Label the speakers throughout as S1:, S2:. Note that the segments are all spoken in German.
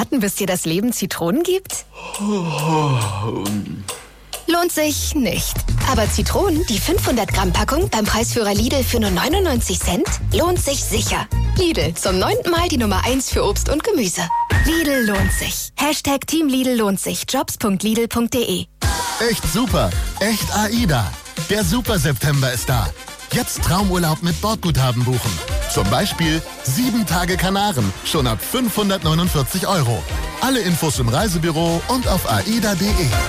S1: warten, bis dir das Leben Zitronen gibt? Lohnt sich nicht. Aber Zitronen, die 500-Gramm-Packung beim Preisführer Lidl für nur 99 Cent, lohnt sich sicher. Lidl, zum 9. Mal die Nummer 1 für Obst und Gemüse. Lidl lohnt sich. #Team Lidl lohnt sich. Jobs.lidl.de.
S2: Echt super. Echt AIDA. Der Super September ist da. Jetzt Traumurlaub mit Bordguthaben buchen. Zum Beispiel 7 Tage Kanaren, schon ab 549 €. Alle Infos im Reisebüro und auf aida.de.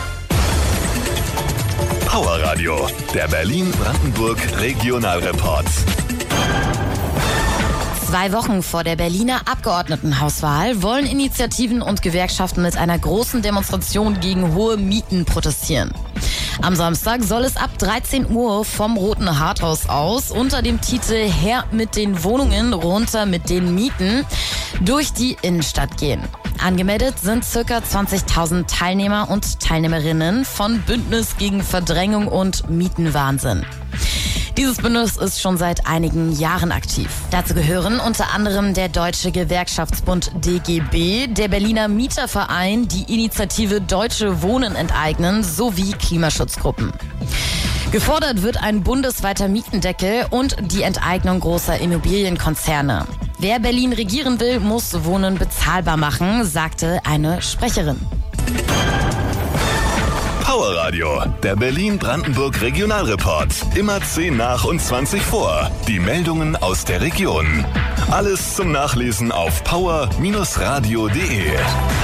S3: Power Radio, der Berlin-Brandenburg Regionalreport.
S4: 2 Wochen vor der Berliner Abgeordnetenhauswahl wollen Initiativen und Gewerkschaften mit einer großen Demonstration gegen hohe Mieten protestieren. Am Samstag soll es ab 13 Uhr vom Roten Rathaus aus unter dem Titel Her mit den Wohnungen, runter mit den Mieten durch die Innenstadt gehen. Angemeldet sind ca. 20.000 Teilnehmer und Teilnehmerinnen von Bündnis gegen Verdrängung und Mietenwahnsinn. Dieses Bündnis ist schon seit einigen Jahren aktiv. Dazu gehören unter anderem der Deutsche Gewerkschaftsbund DGB, der Berliner Mieterverein, die Initiative Deutsche Wohnen enteignen sowie Klimaschutzgruppen. Gefordert wird ein bundesweiter Mietendeckel und die Enteignung großer Immobilienkonzerne. Wer Berlin regieren will, muss Wohnen bezahlbar machen, sagte eine Sprecherin.
S3: Power Radio, der Berlin-Brandenburg Regionalreport. Immer 10 nach und 20 vor. Die Meldungen aus der Region. Alles zum Nachlesen auf power-radio.de.